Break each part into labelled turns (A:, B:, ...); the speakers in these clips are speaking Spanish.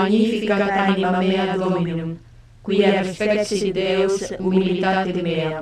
A: magnificat anima mea Dominum, quia respexit Deus humilitate meam.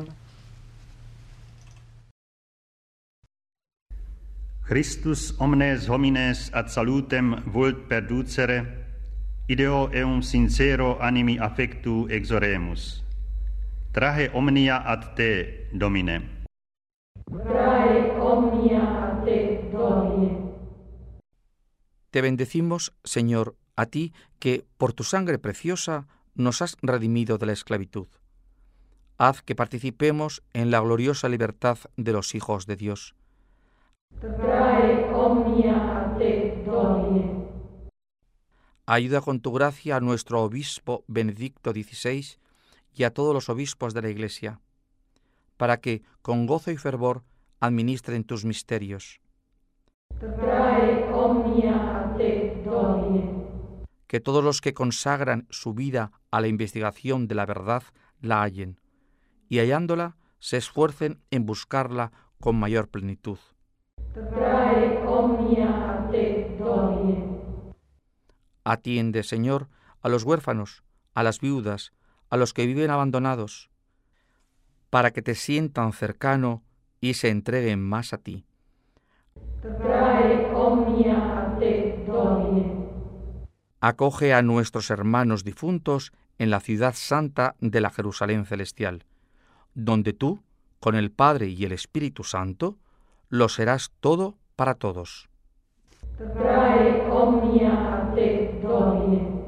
B: Christus omnes homines ad salutem vult perducere, ideo eum sincero animi affectu exoremus. Trahe omnia ad te, Domine.
A: Trae omnia ad te, Domine.
C: Te bendecimos, Señor, a ti que, por tu sangre preciosa, nos has redimido de la esclavitud. Haz que participemos en la gloriosa libertad de los hijos de Dios.
A: Trae omnia ad te, Domine.
C: Ayuda con tu gracia a nuestro obispo Benedicto XVI y a todos los obispos de la Iglesia, para que, con gozo y fervor, administren tus misterios.
A: Trae omnia ad te, Domine.
C: Que todos los que consagran su vida a la investigación de la verdad la hallen, y hallándola se esfuercen en buscarla con mayor plenitud.
A: Trae omnia ad te, Domine.
C: Atiende, Señor, a los huérfanos, a las viudas, a los que viven abandonados, para que te sientan cercano y se entreguen más a ti.
A: Trae omnia ad te, Domine.
C: Acoge a nuestros hermanos difuntos en la ciudad santa de la Jerusalén celestial, donde tú, con el Padre y el Espíritu Santo, lo serás todo para todos.
A: Trae omnia ad te, Domine.